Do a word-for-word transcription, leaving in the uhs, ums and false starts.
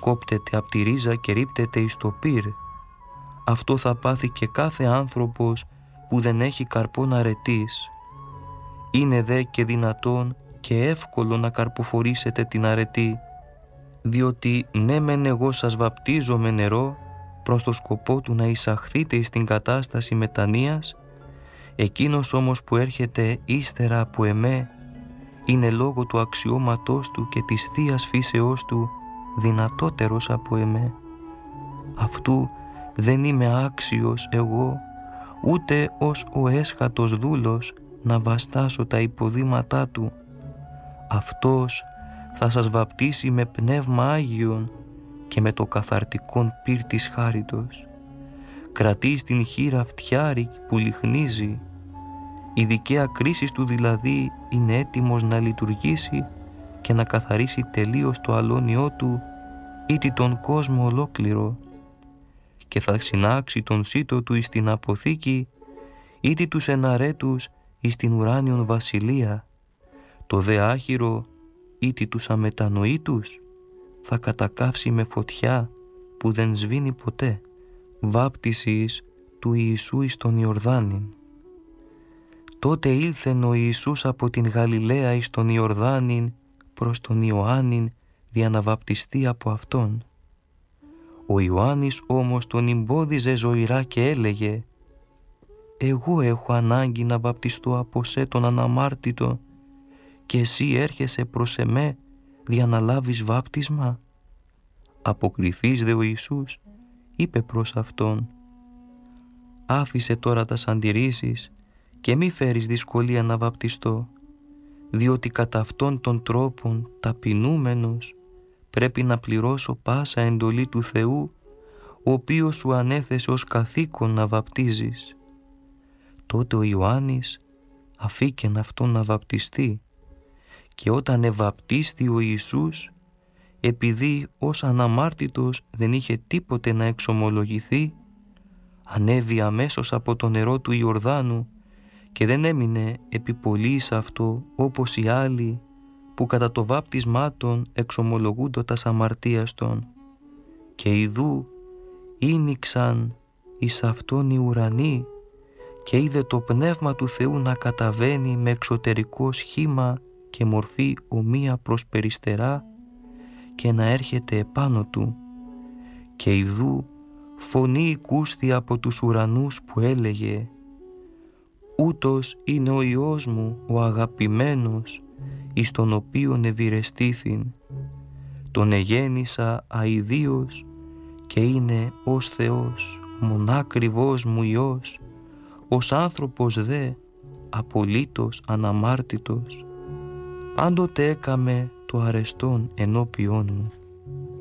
κόπτεται απ' τη ρίζα και ρίπτεται εις το πυρ. Αυτό θα πάθει και κάθε άνθρωπος που δεν έχει καρπόν αρετής. Είναι δε και δυνατόν και εύκολο να καρποφορήσετε την αρετή, διότι ναι μεν εγώ σας βαπτίζω με νερό προς το σκοπό του να εισαχθείτε εις την κατάσταση μετανοίας, εκείνος όμως που έρχεται ύστερα από εμέ είναι λόγω του αξιώματός του και της θείας φύσεώς του δυνατότερος από εμέ. Αυτού δεν είμαι άξιος εγώ, ούτε ως ο έσχατος δούλος να βαστάσω τα υποδήματά του. Αυτός θα σας βαπτίσει με πνεύμα Άγιον και με το καθαρτικόν πυρ της χάριτος. Κρατεί στην χείρα φτιάρι που λιχνίζει. Η δικαία κρίση του δηλαδή είναι έτοιμος να λειτουργήσει και να καθαρίσει τελείως το αλώνιό του ήτι τον κόσμο ολόκληρο, και θα συνάξει τον σύτο του εις την αποθήκη ήτι τους εναρέτους εις την ουράνιον βασιλεία. Το δε άχυρο ήτι τους αμετανοήτους θα κατακαύσει με φωτιά που δεν σβήνει ποτέ. Βάπτισης του Ιησού εις τον Ιορδάνην. Τότε ήλθεν ο Ιησούς από την Γαλιλαία εις τον Ιορδάνην προς τον Ιωάννην δια να βαπτιστεί από αυτόν. Ο Ιωάννης όμως τον εμπόδιζε ζωηρά και έλεγε «Εγώ έχω ανάγκη να βαπτιστώ από σε τον αναμάρτητο και εσύ έρχεσαι προς εμέ δια να λάβεις βάπτισμα». Αποκριθείς δε ο Ιησούς είπε προς αυτόν «Άφησε τώρα τα αντιρρήσεις και μη φέρεις δυσκολία να βαπτιστώ, διότι κατά αυτόν τον τρόπον ταπεινούμενος πρέπει να πληρώσω πάσα εντολή του Θεού, ο οποίος σου ανέθεσε ως καθήκον να βαπτίζεις». Τότε ο Ιωάννης αφήκεν αυτόν να βαπτιστεί, και όταν εβαπτίστη ο Ιησούς, επειδή ως αναμάρτητος δεν είχε τίποτε να εξομολογηθεί, ανέβη αμέσως από το νερό του Ιορδάνου και δεν έμεινε επί πολύ σε αυτό όπως οι άλλοι που κατά το βάπτισμά των εξομολογούντο τας αμαρτίας των. Και ιδού ήνιξαν εις αυτόν οι ουρανοί και είδε το Πνεύμα του Θεού να καταβαίνει με εξωτερικό σχήμα και μορφή ομοία προς περιστερά και να έρχεται επάνω του. Και ιδού φωνή οικούσθη από τους ουρανούς που έλεγε «Ούτως είναι ο Υιός μου, ο αγαπημένος, εις τον οποίον ευηρεστήθην. Τον εγέννησα αηδίως και είναι ως Θεός, μονάκριβός μου Υιός, ως άνθρωπος δε, απολύτως αναμάρτητος. Πάντοτε έκαμε το αρεστόν ενώπιόν μου».